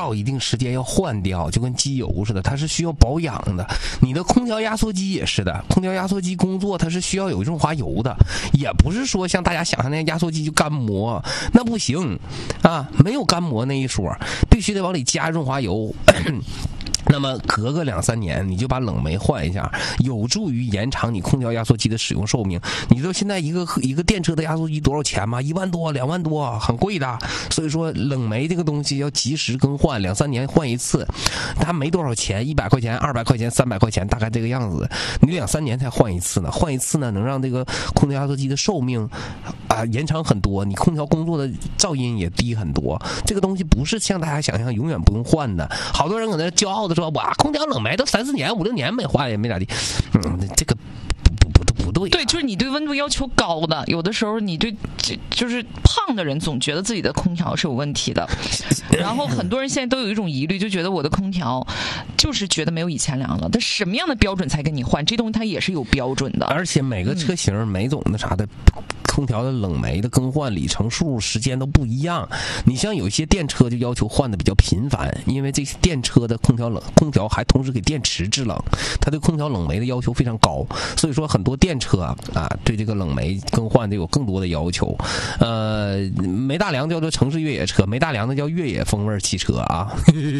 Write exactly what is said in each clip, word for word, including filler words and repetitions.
到一定时间要换掉，就跟机油似的，它是需要保养的。你的空调压缩机也是的，空调压缩机工作它是需要有润滑油的，也不是说像大家想象那个压缩机就干磨，那不行啊，没有干磨那一说，必须得往里加润滑油。那么隔个两三年你就把冷媒换一下，有助于延长你空调压缩机的使用寿命。你知道现在一个一个电车的压缩机多少钱吗？一万多两万多，很贵的。所以说冷媒这个东西要及时更换，两三年换一次，它没多少钱，一百块钱二百块钱三百块钱，大概这个样子。你两三年才换一次呢，换一次呢能让这个空调压缩机的寿命啊延长很多，你空调工作的噪音也低很多。这个东西不是像大家想象永远不用换的。好多人搁那骄傲的说，哇，空调冷媒都三四年五六年没换也没咋地，嗯，这个不不不不对、啊。 对，就是你对温度要求高的，有的时候你对就是胖的人总觉得自己的空调是有问题的，然后很多人现在都有一种疑虑，就觉得我的空调就是觉得没有以前凉了。但什么样的标准才给你换？这东西它也是有标准的， 而且每个车型、嗯、每种的啥的。空调的冷媒的更换里程数时间都不一样，你像有些电车就要求换的比较频繁，因为这些电车的空调冷空调还同时给电池制冷，它对空调冷媒的要求非常高，所以说很多电车啊对这个冷媒更换得有更多的要求。呃，没大梁叫做城市越野车，没大梁的叫越野风味汽车啊。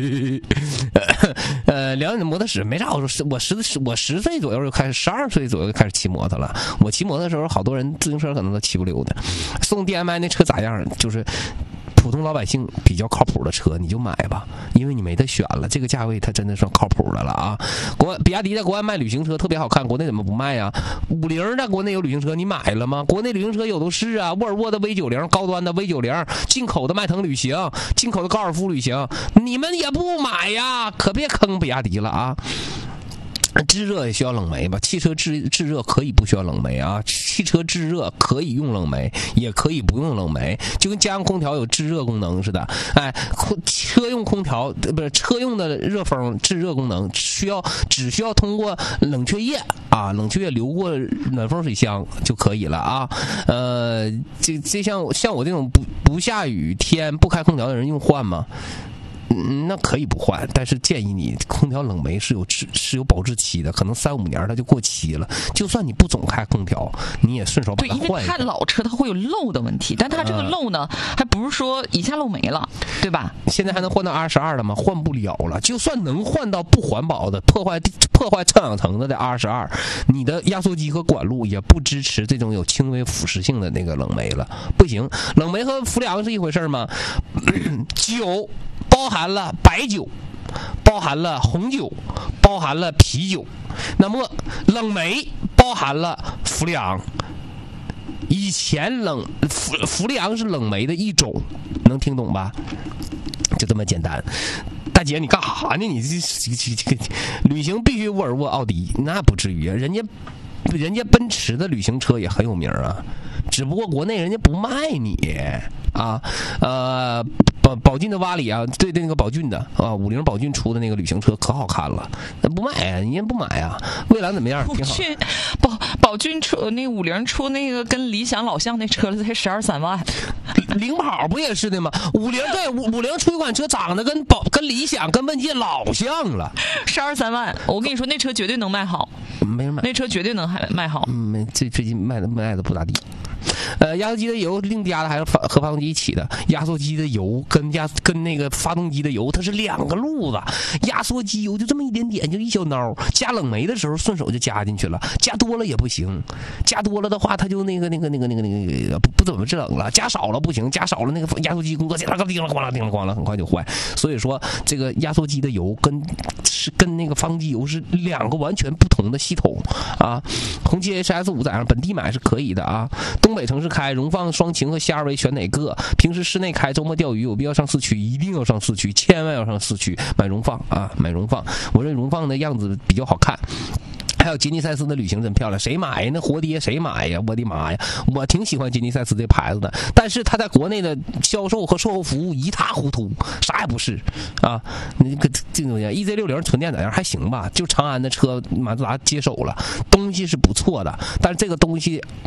呃，聊你摩托史没啥好说，我十我十岁左右就开始，十二岁左右就开始骑摩托了。我骑摩托的时候，好多人自行车可能都骑不溜的。送 D M I 那车咋样？就是普通老百姓比较靠谱的车，你就买吧，因为你没得选了。这个价位它真的算靠谱的了啊！国比亚迪在国外卖旅行车特别好看，国内怎么不卖呀？五菱在国内有旅行车，你买了吗？国内旅行车有的是啊，沃尔沃的 V 九十，高端的 V 九十，进口的迈腾旅行，进口的高尔夫旅行，你们也不买呀？可别坑比亚迪了啊！制热也需要冷媒吧？汽车制制热可以不需要冷媒啊，汽车制热可以用冷媒，也可以不用冷媒，就跟家用空调有制热功能似的。哎，车用空调不是车用的热风制热功能，需要只需要通过冷却液啊，冷却液流过暖风水箱就可以了啊。呃，这这像像我这种不不下雨天不开空调的人用换吗？嗯，那可以不换，但是建议你空调冷媒是有是有保质期的，可能三五年它就过期了。就算你不总开空调，你也顺手把它换一下。对，因为它老车它会有漏的问题，但它这个漏呢，呃、还不是说一下漏没了，对吧？ 现在还能换到 R 十二了吗？换不了了。就算能换到不环保的、破坏破坏臭氧层的的 R 十二，你的压缩机和管路也不支持这种有轻微腐蚀性的那个冷媒了，不行。冷媒和氟利昂是一回事吗？酒。包含了白酒，包含了红酒，包含了啤酒。那么冷媒包含了氟利昂。以前冷氟氟利昂是冷媒的一种，能听懂吧？就这么简单。大姐，你干啥呢？你这这这旅行必须沃尔沃、奥迪，那不至于啊。人家人家奔驰的旅行车也很有名啊，只不过国内人家不卖你啊。呃。宝宝骏的瓦里啊，对对，那个宝骏的啊，五菱宝骏出的那个旅行车可好看了，不买啊，人家不买啊。蔚蓝怎么样？挺好。 宝宝骏出那五菱出那个跟理想老像那车才十二三万， 领跑不也是的吗？五菱对五五菱出一款车长得跟宝跟理想跟问界老像了， 十二三万。我跟你说，那车绝对能卖好， 没人买， 那车绝对能还卖好。 嗯，没，这最近卖的卖的不咋地。呃，压缩机的油另加的还是发和发动机一起的。压缩机的油跟压跟那个发动机的油它是两个路子。压缩机油就这么一点点，就一小刀，加冷媒的时候顺手就加进去了，加多了也不行，加多了的话它就那个那个那个那个那个不不怎么制冷了，加少了不行，加少了那个压缩机工作叮了叮了咣啷叮了咣啷很快就坏。所以说这个压缩机的油跟是跟那个发动机油是两个完全不同的系统啊。红旗 H S 五 在上本地买是可以的啊。东北城市开，荣放、双擎和 C R V 选哪个？平时室内开，周末钓鱼有必要上四驱，一定要上四驱，千万要上四驱。买荣放啊，买荣放，我认为荣放的样子比较好看。还有杰尼赛斯的旅行真漂亮，谁买呀？那活爹谁买呀？我的妈呀！我挺喜欢杰尼赛斯这牌子的，但是它在国内的销售和售后服务一塌糊涂，啥也不是啊。那个这东西 E Z 六十 纯电咋样？还行吧，就长安的车马自达接手了，东西是不错的，但是这个东西，嗯。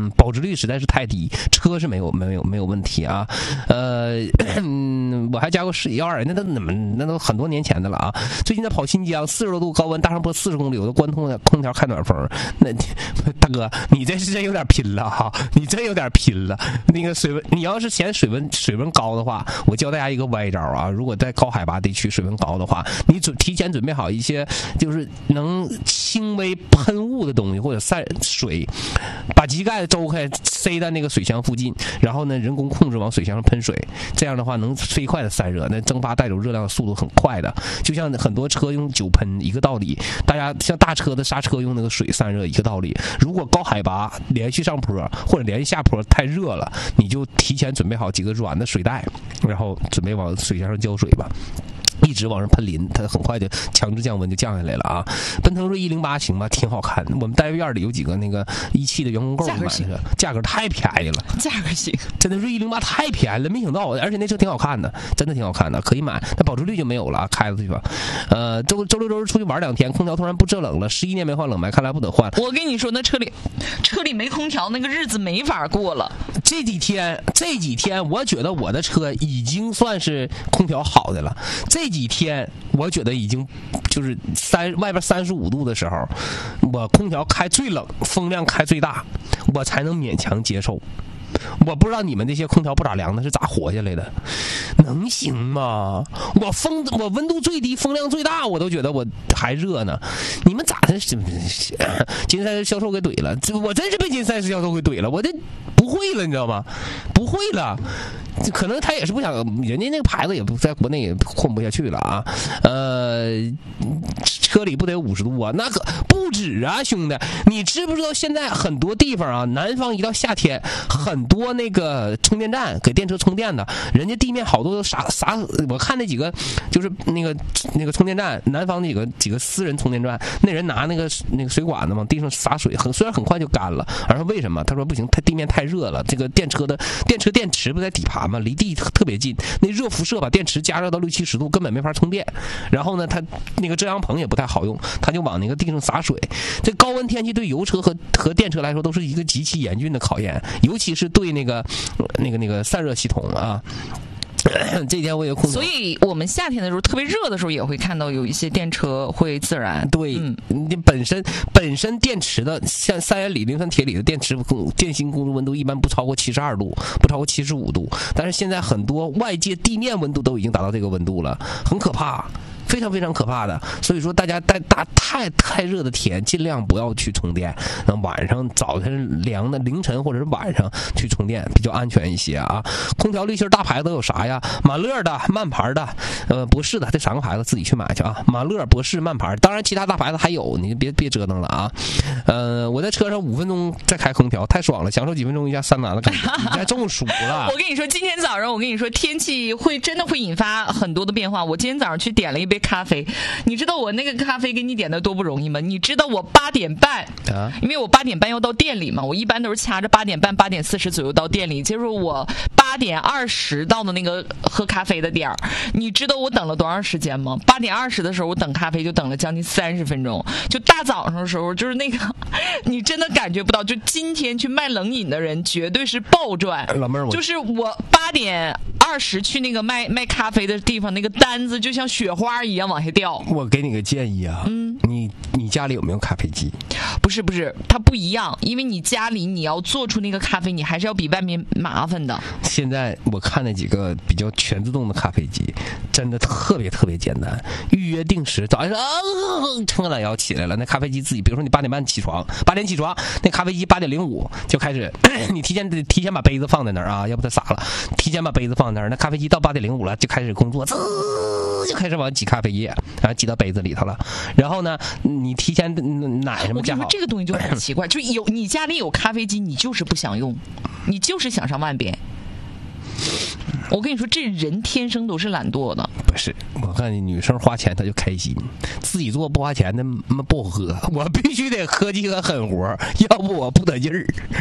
嗯，保值率实在是太低，车是没有没有没有问题啊。呃，嗯，我还加过十幺二，那都怎么那都很多年前的了啊。最近在跑新疆，四十多度高温，大上坡四十公里，有的关通的空调开暖风。那大哥，你这是真有点拼了哈，你真有点拼了。那个水温，你要是嫌水温水温高的话，我教大家一个歪招啊。如果在高海拔地区水温高的话，你准提前准备好一些就是能轻微喷雾的东西或者散水，把机盖周开塞在那个水箱附近，然后呢人工控制往水箱上喷水，这样的话能飞快的散热，那蒸发带走热量的速度很快的，就像很多车用酒喷一个道理。大家像大车的刹车用那个水散热一个道理。如果高海拔连续上坡或者连续下坡太热了，你就提前准备好几个软的水袋，然后准备往水箱上浇水吧。一直往上喷淋，它很快就强制降温就降下来了啊！奔腾锐一零八行吧，挺好看的。我们单位院里有几个那个一汽的员工购买的，价格太便宜了， 价格行， 真的锐一零八太便宜了，没想到，而且那车挺好看的，真的挺好看的，可以买。但保值率就没有了，开出去吧。呃，周周六周日出去玩两天，空调突然不制冷了，十一年没换冷媒，看来不得换。 我跟你说，那车里车里没空调，那个日子没法过了。 这几天这几天，我觉得我的车已经算是空调好的了。这几天我觉得已经就是三外边三十五度的时候，我空调开最冷，风量开最大，我才能勉强接受。我不知道你们那些空调不咋凉的是咋活下来的，能行吗？我风我温度最低，风量最大，我都觉得我还热呢。你们咋的？金赛销售给怼了，我真是被金赛销售给怼了，我这不会了，你知道吗？不会了。可能他也是不想，人家那个牌子也不在国内也混不下去了啊。呃，车里不得有五十度啊？那可不止啊，兄弟！你知不知道现在很多地方啊，南方一到夏天，很多那个充电站给电车充电的，人家地面好多都洒洒。我看那几个就是那个那个充电站，南方几个几个私人充电站，那人拿那个那个水管子往地上洒水，很虽然很快就干了。而说为什么？他说不行，他地面太热了，这个电车的电车电池不在底盘嘛，离地特别近，那热辐射把电池加热到六七十度，根本没法充电。然后呢，它那个遮阳棚也不太好用，他就往那个地上洒水。这高温天气对油车和和电车来说都是一个极其严峻的考验，尤其是对那个那个那个散热系统啊。这天我也控制， 所以我们夏天的时候特别热的时候也会看到有一些电车会自燃。 对， 嗯， 你本身本身电池的像三元锂磷酸铁锂的电池电芯控制温度一般不超过七十二度，不超过七十五度，但是现在很多外界地面温度都已经达到这个温度了，很可怕。非常非常可怕的，所以说大家在大太太热的天尽量不要去充电，晚上早晨凉的凌晨或者是晚上去充电比较安全一些啊。空调滤芯大牌都有啥呀？马勒的、曼牌的、呃博士的，这三个牌子自己去买去啊。马勒、博士、曼牌，当然其他大牌子还有，你别别折腾了啊。呃，我在车上五分钟再开空调，太爽了，享受几分钟一下三拿的感觉。你在中暑了？ 我跟你说，今天早上我跟你说，天气会真的会引发很多的变化。我今天早上去点了一杯咖啡，你知道我那个咖啡给你点的多不容易吗？你知道我八点半啊，因为我八点半要到店里嘛，我一般都是掐着八点半、八点四十左右到店里，结果我八点二十到的那个喝咖啡的点儿，你知道我等了多长时间吗？八点二十的时候，我等咖啡就等了将近三十分钟。就大早上的时候，就是那个你真的感觉不到，就今天去卖冷饮的人绝对是暴赚。 老妹儿， 就是我八点二十去那个卖卖咖啡的地方，那个单子就像雪花一样往下掉。 我给你个建议啊，嗯，你你家里有没有咖啡机？ 不是不是，它不一样，因为你家里你要做出那个咖啡，你还是要比外面麻烦的。 现在我看那几个比较全自动的咖啡机，真的特别特别简单，预约定时，早上啊撑个懒腰起来了，那咖啡机自己，比如说你八点半起床，八点起床，那咖啡机八点零五就开始，你提前提前把杯子放在那儿啊，要不它洒了，提前把杯子放在那儿，那咖啡机到八点零五了就开始工作，滋就开始往挤咖啡液，然后挤到杯子里头了。然后呢，你提前奶什么加好。 我跟你说这个东西就很奇怪，就有你家里有咖啡机，你就是不想用，你就是想上万遍。我跟你说，这人天生都是懒惰的。 不是，我看你女生花钱她就开心，自己做不花钱的不好喝，我必须得喝几个狠活，要不我不得劲儿。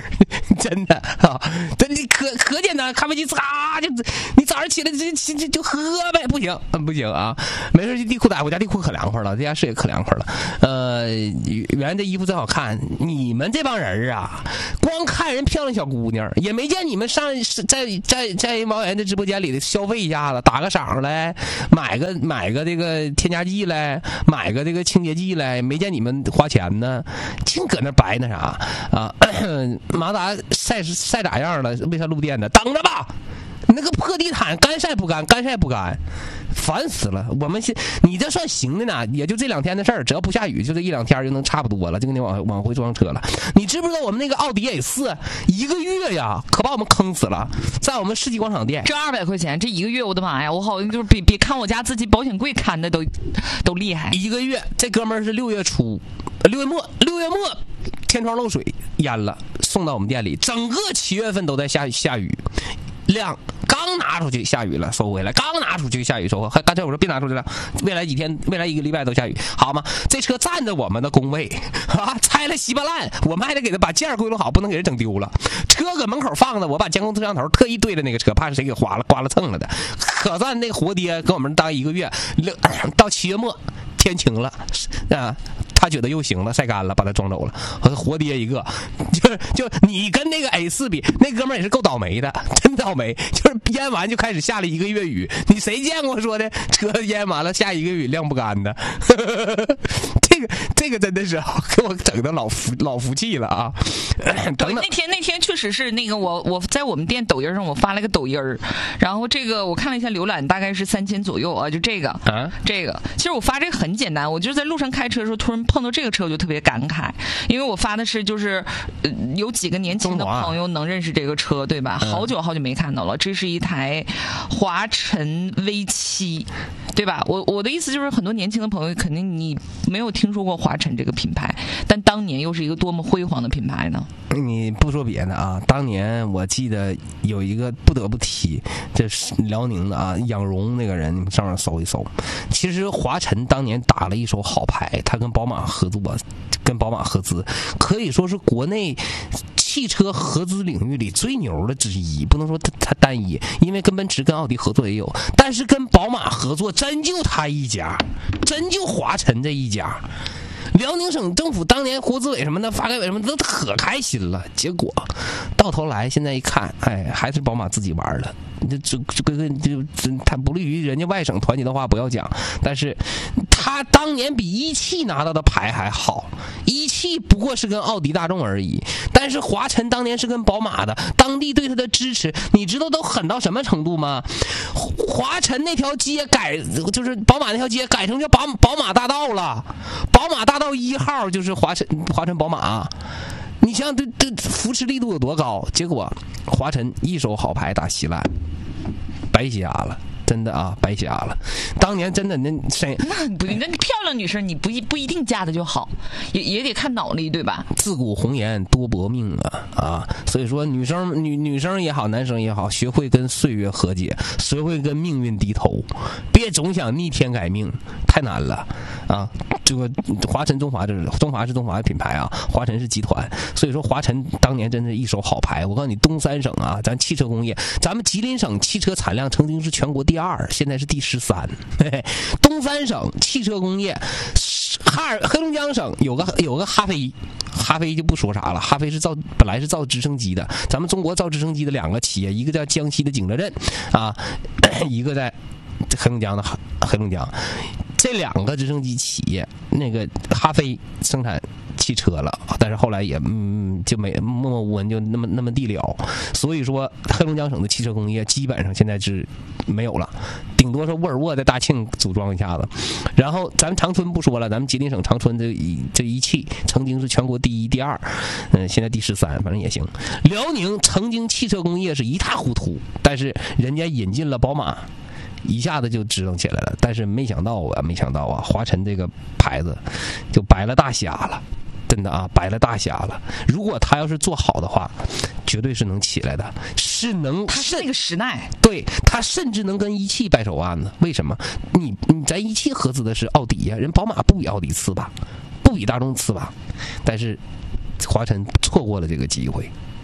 真的啊，这你可可简单，开飞机嚓就你早上起来就就就就喝呗，不行不行啊，没事就地裤衩，我家地裤可凉快了，这家是也可凉快了。呃，原来这衣服真好看，你们这帮人啊，光看人漂亮小姑娘，也没见你们上在在在王源的直播间里消费一下子，打个赏来，买个买个这个添加剂来，买个这个清洁剂来，没见你们花钱呢，净搁那白那啥啊。马达晒晒咋样了？为啥漏电呢？等着吧，那个破地毯干晒不干？干晒不干？烦死了！我们现你这算行的呢，也就这两天的事儿，只要不下雨，就这一两天就能差不多了，就给你往往回装车了。你知不知道我们那个奥迪 A 四一个月呀，可把我们坑死了，在我们世纪广场店， 这二百块钱，这一个月，我的妈呀，我好像就是比比看我家自己保险柜看的都都厉害。 一个月，这哥们儿是六月初，六月末，六月末天窗漏水淹了，送到我们店里，整个七月份都在下下雨。量刚拿出去下雨了，收回来；刚拿出去下雨收回来。刚才我说别拿出去了，未来几天，未来一个礼拜都下雨，好吗？这车占着我们的工位啊，拆了稀巴烂，我们还得给他把件归拢好，不能给人整丢了。车搁门口放着，我把监控摄像头特意对着那个车，怕是谁给划了、刮了、蹭了的。可算那活爹跟我们当一个月，到七月末天晴了啊。他觉得又行了，晒干了，把它装走了。我活爹一个，就是就你跟那个 A 四比，那哥们儿也是够倒霉的，真倒霉。就是淹完就开始下了一个月雨，你谁见过说的车淹完了下一个月晾不干的？这个这个真的是给我整的老服老服气了啊！ 等那天那天确实是那个我我在我们店抖音上我发了个抖音，然后这个我看了一下浏览大概是三千左右啊，就这个啊这个，其实我发这个很简单，我就是在路上开车的时候突然碰到这个车我就特别感慨，因为我发的是就是、呃、有几个年轻的朋友能认识这个车对吧？好久好久没看到了，这是一台华晨 V 七，对吧？我我的意思就是很多年轻的朋友肯定你没有听说过华晨这个品牌，但当年又是一个多么辉煌的品牌呢？ 你不说别的啊，当年我记得有一个不得不提，这是辽宁的啊，养荣那个人，你们上面搜一搜。其实华晨当年打了一手好牌，他跟宝马合作，跟宝马合资，可以说是国内汽车合资领域里最牛的之一，不能说他单一，因为跟奔驰跟奥迪合作也有，但是跟宝马合作真就他一家，真就华晨这一家。辽宁省政府当年国资委什么的、发改委什么的都可开心了，结果到头来现在一看，哎，还是宝马自己玩了。这这这这这，他不利于人家外省团结的话不要讲，但是他当年比一汽拿到的牌还好，一汽不过是跟奥迪、大众而已，但是华晨当年是跟宝马的，当地对他的支持，你知道都狠到什么程度吗？华晨那条街改就是宝马那条街改成叫宝宝马大道了，宝马大道一号就是华晨华晨宝马。你想想这这扶持力度有多高？结果华晨一手好牌打稀烂，白瞎了。真的啊，白瞎了。当年真的那谁， 那不那漂亮女生你不不一定嫁的就好，也也得看脑力，对吧？ 自古红颜多薄命啊啊！所以说女生女女生也好，男生也好，学会跟岁月和解，学会跟命运低头，别总想逆天改命，太难了啊！这个华晨中华这是中华是中华的品牌啊，华晨是集团，所以说华晨当年真是一手好牌。我告诉你，东三省啊，咱汽车工业，咱们吉林省汽车产量曾经是全国第二，现在是第十三。嘿嘿，东三省汽车工业，哈尔黑龙江省有个有个哈飞，哈飞就不说啥了，哈飞是造本来是造直升机的，咱们中国造直升机的两个企业，一个叫江西的景德镇啊，一个在黑龙江的黑龙江。这两个直升机企业，那个哈飞生产汽车了，但是后来也嗯就没默默无闻，就那么那么地了。所以说，黑龙江省的汽车工业基本上现在是没有了，顶多说沃尔沃在大庆组装一下子。然后咱们长春不说了，咱们吉林省长春这一这一汽曾经是全国第一、第二，嗯，现在第十三，反正也行。辽宁曾经汽车工业是一塌糊涂，但是人家引进了宝马。一下子就支棱起来了，但是没想到啊，没想到啊，华晨这个牌子就白了大瞎了，真的啊，白了大瞎了。如果他要是做好的话，绝对是能起来的，是能。 他是那个时代， 对他甚至能跟一汽掰手腕子。为什么？你你咱一汽合资的是奥迪呀、啊，人宝马不比奥迪次吧，不比大众次吧，但是华晨错过了这个机会。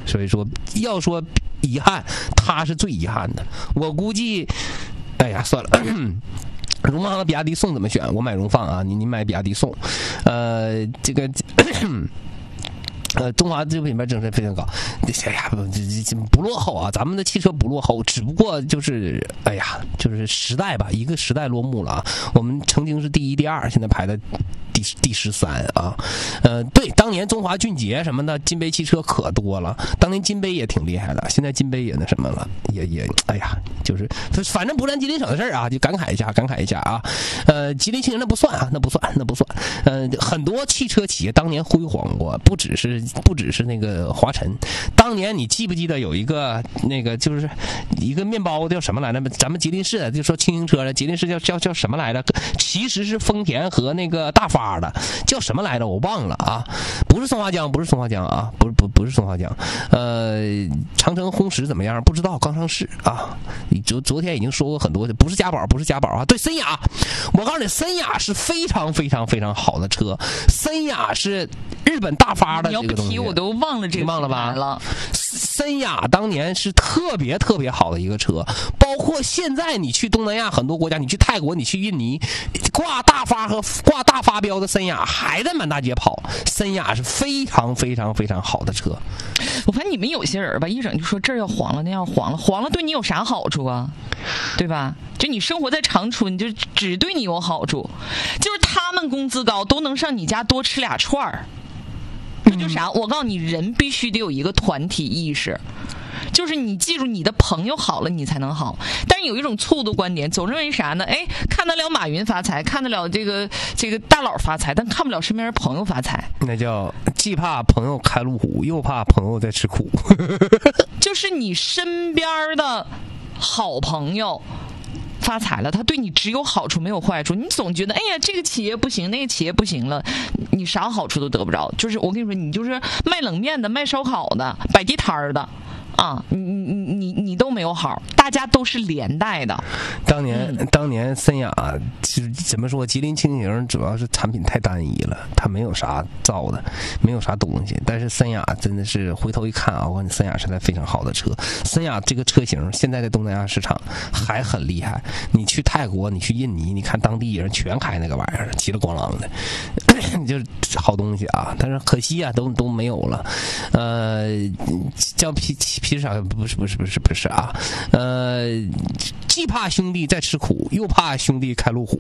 所以说要说遗憾，他是最遗憾的。我估计，哎呀，算了。荣放和比亚迪宋怎么选？我买荣放啊，你你买比亚迪宋。呃，这个。呃，中华这个品牌精神非常高，哎呀，不这不落后啊，咱们的汽车不落后，只不过就是哎呀，就是时代吧，一个时代落幕了啊。我们曾经是第一、第二，现在排在第第十三啊。呃，对，当年中华俊杰什么的，金杯汽车可多了，当年金杯也挺厉害的，现在金杯也那什么了，也也哎呀，就是反正不占吉林省的事儿啊，就感慨一下，感慨一下啊。呃，吉林汽车那不算啊，那不算，那不算。呃，很多汽车企业当年辉煌过，不只是。不只是那个华晨，当年你记不记得有一个那个就是一个面包叫什么来着？咱们吉林市的就说轻型车的，吉林市叫叫叫什么来着？其实是丰田和那个大发的，叫什么来着？我忘了啊，不是松花江，不是松花江啊，不是不不是松花江。呃，长城红石怎么样？不知道，刚上市啊。你昨昨天已经说过很多，不是嘉宝，不是嘉宝啊，对，森雅。我告诉你，森雅是非常非常非常好的车，森雅是日本大发的这个。 提我都忘了这个， 忘了吧？ 了。 森雅当年是特别特别好的一个车，包括现在你去东南亚很多国家，你去泰国，你去印尼，挂大发和挂大发标的森雅还在满大街跑。森雅是非常非常非常好的车。 我发现你们有些人吧，一整就说这儿要黄了，那样黄了，黄了对你有啥好处啊？对吧？就你生活在长春，就只对你有好处，就是他们工资高，都能上你家多吃俩串儿。这就啥？我告诉你，人必须得有一个团体意识，就是你记住，你的朋友好了，你才能好。但是有一种错误的观点，总认为啥呢？哎，看得了马云发财，看得了这个这个大佬发财，但看不了身边的朋友发财。 那叫既怕朋友开路虎，又怕朋友在吃苦。 就是你身边的好朋友发财了，他对你只有好处没有坏处。你总觉得哎呀这个企业不行，那个企业不行了，你啥好处都得不着。就是我跟你说，你就是卖冷面的、卖烧烤的、摆地摊的啊，你你你你都没有好，大家都是连带的。 当年、嗯、当年森雅其实怎么说，吉林轻型主要是产品太单一了，它没有啥造的，没有啥东西。但是森雅真的是回头一看啊，我感觉森雅是台非常好的车。森雅这个车型现在在东南亚市场还很厉害，你去泰国，你去印尼，你看当地人全开那个玩意儿，叽里咣啷的，就是好东西啊。但是可惜啊，都都没有了。呃，叫皮皮啥？不是不是不是不是啊。呃，既怕兄弟在吃苦，又怕兄弟开路虎。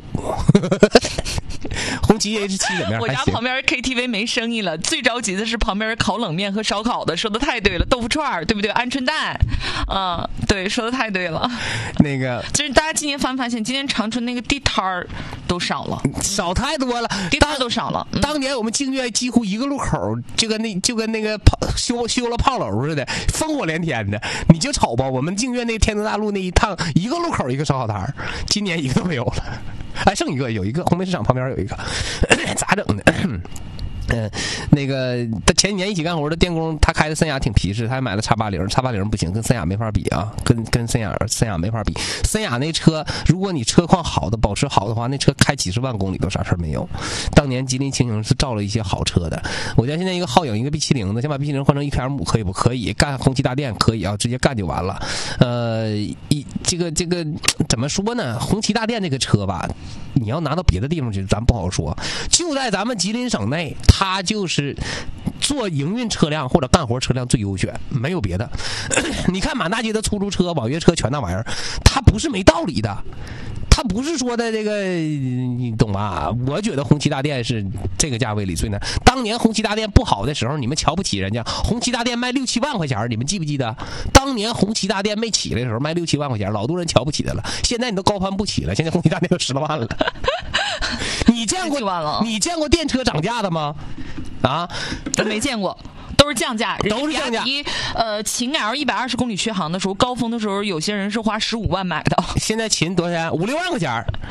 红旗 H 七怎么样？ 我家旁边 K T V 没生意了，最着急的是旁边烤冷面和烧烤的。说的太对了，豆腐串对不对？鹌鹑蛋，啊、嗯，对，说的太对了。 那个就是大家今年发没发现，今年长春那个地摊儿都少了， 少太多了， 地摊都少了。嗯、 当年我们净月几乎一个路口就跟那就跟那个炮修修了炮楼似的，烽火连天的。你就瞅吧，我们净月那天德大路那一趟，一个路口一个烧烤摊儿，今年一个都没有了。还剩一个，有一个红梅市场旁边有一个，咋整的？嗯，那个他前几年一起干活的电工，他开的森雅挺皮实，他还买了叉八零，叉八零不行，跟森雅没法比啊，跟跟森雅森雅没法比。森雅那车，如果你车况好的、保持好的话，那车开几十万公里都啥事没有。当年吉林轻型是造了一些好车的，我家现在一个皓影，一个 B 七零的，想把 B 七零换成 E K M 可以不可以？干红旗大店可以啊，直接干就完了。呃，一这个这个怎么说呢？红旗大店这个车吧，你要拿到别的地方去，咱不好说。就在咱们吉林省内，它就是做营运车辆或者干活车辆最优选，没有别的。你看满大街的出租车、网约车全那玩意儿，它不是没道理的。他不是说的这个，你懂吧？我觉得红旗大店是这个价位里最难。当年红旗大店不好的时候，你们瞧不起人家。红旗大店卖六七万块钱，你们记不记得？当年红旗大店没起来的时候卖六七万块钱，老多人瞧不起他了。现在你都高攀不起了，现在红旗大店都十来万了。你见过你见过电车涨价的吗？啊， 没见过。都是降价， 都是降价。 呃，秦 L 一百二十公里续航的时候，高峰的时候，有些人是花十五万买的。 现在秦多少钱？五六万块钱。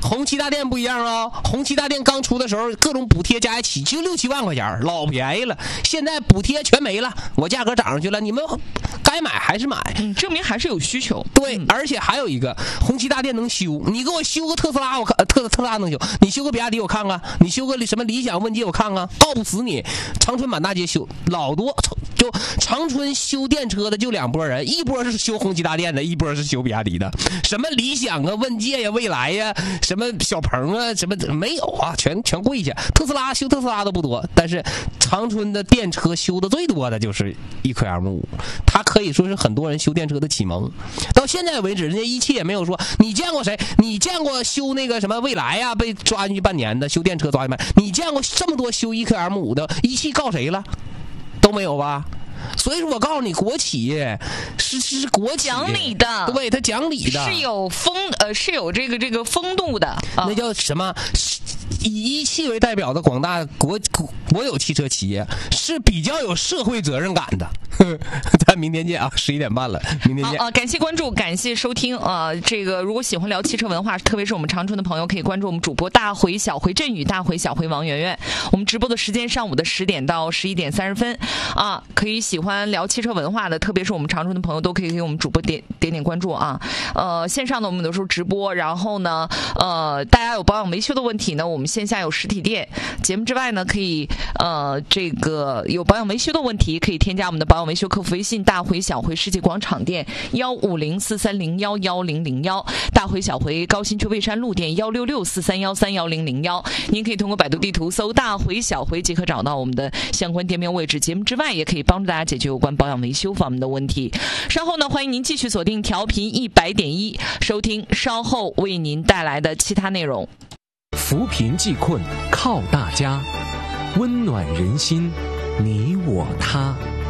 红旗大电不一样啊，红旗大电刚出的时候各种补贴加一起就六七万块钱，老便宜了。现在补贴全没了，我价格涨上去了，你们该买还是买， 嗯，证明还是有需求。 对， 嗯、 而且还有一个红旗大电能修，你给我修个特斯拉，我看特特斯拉能修，你修个比亚迪我看看，你修个什么理想问界我看看，告不死你。长春满大街修老多，就长春修电车的就两拨人，一波是修红旗大电的，一波是修比亚迪的。什么理想啊、问界呀、未来呀、什么小鹏啊，什么没有啊，全全跪下。特斯拉修特斯拉的不多，但是长春的电车修的最多的就是 E Q M 五，它可以说是很多人修电车的启蒙。到现在为止，人家一汽也没有说你见过谁，你见过修那个什么未来呀、啊、被抓进去半年的，修电车抓进去半年，你见过这么多修 E Q M 五的，一汽告谁了？都没有吧？所以说我告诉你，国企是是是国企讲理的， 对，他讲理的， 是有风呃是有这个这个风度的， 那叫什么？以一汽为代表的广大国国有汽车企业是比较有社会责任感的。咱明天见啊，十一点半了，明天见啊！感谢关注，感谢收听啊！这个如果喜欢聊汽车文化，特别是我们长春的朋友，可以关注我们主播大回小回振宇、大回小回王媛媛。我们直播的时间上午的十点到十一点三十分啊，可以喜欢聊汽车文化的，特别是我们长春的朋友，都可以给我们主播点点点关注啊。呃，线上呢我们有时候直播，然后呢，呃，大家有保养维修的问题呢，我们线下有实体店。节目之外呢，可以呃这个有保养维修的问题，可以添加我们的保养维修客服微信大回小回世纪广场店幺五零四三零幺幺零零幺，大回小回高新区蔚山路店幺六六四三幺三幺零零幺。您可以通过百度地图搜大回小回即可找到我们的相关店面位置。节目之外也可以帮助大家解决有关保养维修方面的问题。稍后呢，欢迎您继续锁定调频一百点一，收听稍后为您带来的其他内容。 扶贫济困靠大家，温暖人心，你我他。